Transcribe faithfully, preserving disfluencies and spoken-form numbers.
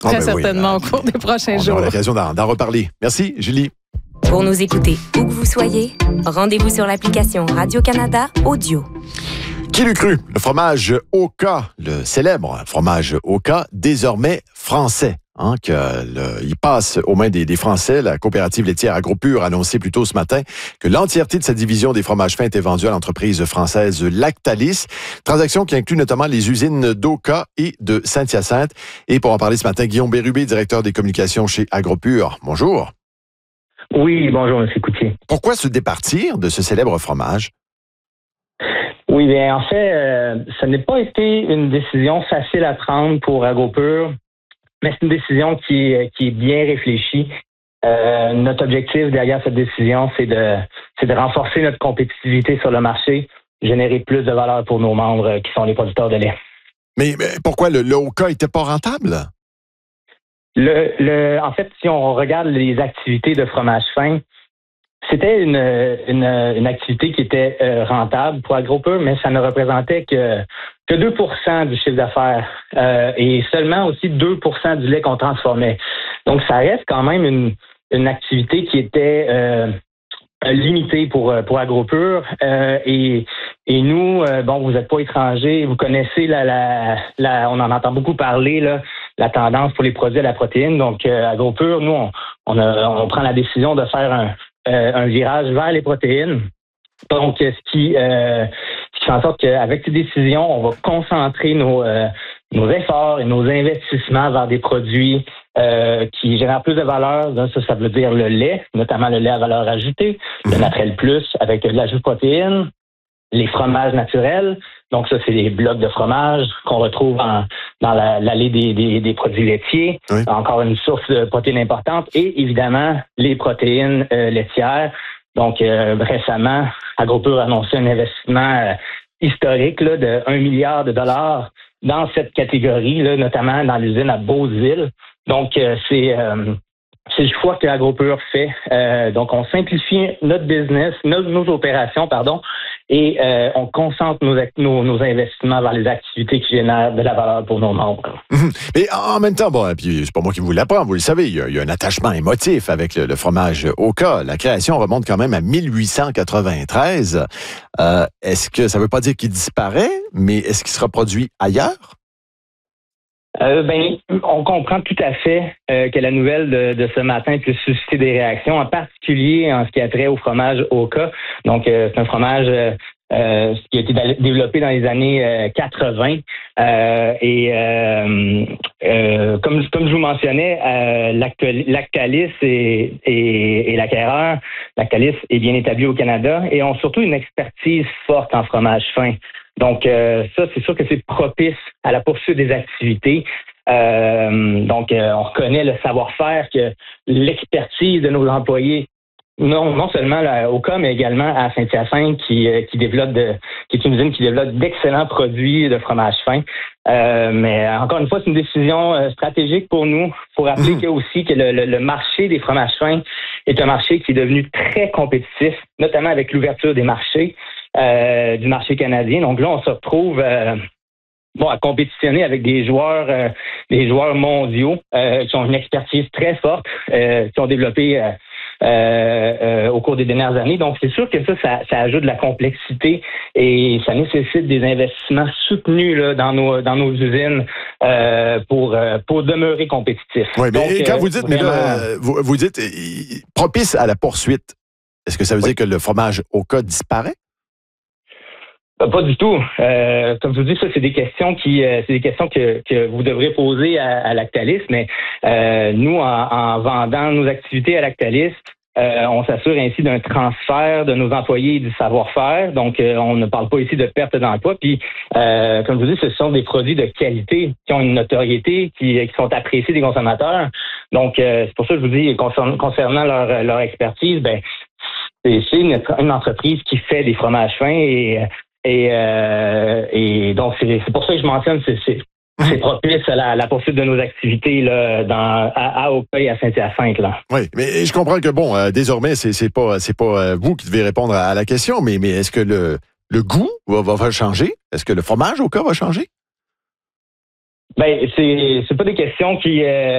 Très oh, ben certainement oui, au cours des prochains on jours. On aura l'occasion d'en, d'en reparler. Merci, Julie. Pour nous écouter où que vous soyez, rendez-vous sur l'application Radio-Canada Audio. Qui l'eût cru? Le fromage Oka, le célèbre fromage Oka, désormais français. Hein, que le, il passe aux mains des, des Français. La coopérative laitière AgroPure a annoncé plus tôt ce matin que l'entièreté de sa division des fromages fins était vendue à l'entreprise française Lactalis. Transaction qui inclut notamment les usines d'Oka et de Saint-Hyacinthe. Et pour en parler ce matin, Guillaume Bérubé, directeur des communications chez AgroPure. Bonjour. Oui, bonjour, M. Coutier. Pourquoi se départir de ce célèbre fromage? Oui, bien, en fait, euh, ça n'a pas été une décision facile à prendre pour AgroPure, mais c'est une décision qui est, qui est bien réfléchie. Euh, notre objectif derrière cette décision, c'est de, c'est de renforcer notre compétitivité sur le marché, générer plus de valeur pour nos membres euh, qui sont les producteurs de lait. Mais, mais pourquoi le, le Oka n'était pas rentable? Le, le, en fait, si on regarde les activités de fromage fin, c'était une, une, une activité qui était euh, rentable pour AgroPure, mais ça ne représentait que, que deux pour cent du chiffre d'affaires euh, et seulement aussi deux pour cent du lait qu'on transformait. Donc, ça reste quand même une, une activité qui était euh, limitée pour, pour AgroPure. Euh, et, et nous, euh, bon, vous n'êtes pas étrangers, vous connaissez, la, la, la, on en entend beaucoup parler, là, la tendance pour les produits à la protéine. Donc, euh, AgroPure, nous, on, on, a, on prend la décision de faire un Euh, un virage vers les protéines. Donc, ce qui, euh, ce qui fait en sorte qu'avec ces décisions, on va concentrer nos, euh, nos efforts et nos investissements vers des produits euh, qui génèrent plus de valeur. Donc, ça, ça veut dire le lait, notamment le lait à valeur ajoutée, le Naturel Plus avec de l'ajout de protéines, les fromages naturels. Donc, ça, c'est des blocs de fromage qu'on retrouve en, dans la, l'allée des, des, des produits laitiers. Oui. Encore une source de protéines importante. Et évidemment, les protéines euh, laitières. Donc, euh, récemment, AgroPure a annoncé un investissement euh, historique là, de un milliard de dollars dans cette catégorie, là, notamment dans l'usine à Beauceville. Donc, euh, c'est... Euh, C'est le choix que AgroPure fait. Euh, donc, on simplifie notre business, nos, nos opérations, pardon, et euh, on concentre nos, nos, nos investissements vers les activités qui génèrent de la valeur pour nos membres. Mais en même temps, bon, puis c'est pas moi qui vous l'apprends, vous le savez, il y a, il y a un attachement émotif avec le, le fromage Oka. La création remonte quand même à dix-huit cent quatre-vingt-treize. Euh, est-ce que ça veut pas dire qu'il disparaît, mais est-ce qu'il sera produit ailleurs? Euh, ben, on comprend tout à fait euh, que la nouvelle de, de ce matin puisse susciter des réactions, en particulier en ce qui a trait au fromage Oka. Donc, euh, c'est un fromage euh, euh, qui a été développé dans les années euh, quatre-vingts. Euh, et euh, euh, comme, comme je vous mentionnais, euh, Lactalis et, et, et l'acquéreur, Lactalis est bien établi au Canada et ont surtout une expertise forte en fromage fin. Donc, euh, ça, c'est sûr que c'est propice à la poursuite des activités. Euh, donc, euh, on reconnaît le savoir-faire, que l'expertise de nos employés, non, non seulement là, au Oka, mais également à Saint-Hyacinthe, qui, euh, qui développe de, qui est une usine qui développe d'excellents produits de fromage fin. Euh, mais encore une fois, c'est une décision euh, stratégique pour nous. Il faut rappeler mmh. que aussi que le, le, le marché des fromages fins est un marché qui est devenu très compétitif, notamment avec l'ouverture des marchés. Euh, du marché canadien. Donc là, on se retrouve euh, bon, à compétitionner avec des joueurs euh, des joueurs mondiaux euh, qui ont une expertise très forte, euh, qui ont développé euh, euh, euh, au cours des dernières années. Donc, c'est sûr que ça, ça, ça ajoute de la complexité et ça nécessite des investissements soutenus là, dans nos dans nos usines euh, pour euh, pour demeurer compétitifs. Oui, mais Donc, quand euh, vous dites, vraiment, mais là, vous, vous dites euh, propice à la poursuite, est-ce que ça veut oui. dire que le fromage Oka disparaît? Pas du tout. Euh, comme je vous dis, ça, c'est des questions qui, euh, c'est des questions que, que vous devrez poser à, à Lactalis, mais euh, nous, en, en vendant nos activités à Lactalis, euh, on s'assure ainsi d'un transfert de nos employés et du savoir-faire. Donc, euh, on ne parle pas ici de perte d'emploi. Puis, euh, comme je vous dis, ce sont des produits de qualité qui ont une notoriété, qui, qui sont appréciés des consommateurs. Donc, euh, c'est pour ça que je vous dis, concernant, concernant leur, leur expertise, ben, c'est, c'est une, une entreprise qui fait des fromages fins et Et, euh, et donc, c'est, c'est pour ça que je mentionne, c'est, c'est, c'est propice à la, la poursuite de nos activités là, dans, à, à Oka et à Saint-Hyacinthe. Là. Oui, mais je comprends que, bon, euh, désormais, c'est, c'est pas, c'est pas euh, vous qui devez répondre à, à la question, mais, mais est-ce que le, le goût va, va changer? Est-ce que le fromage Oka va changer? Ben, c'est, c'est pas des questions qui... Euh,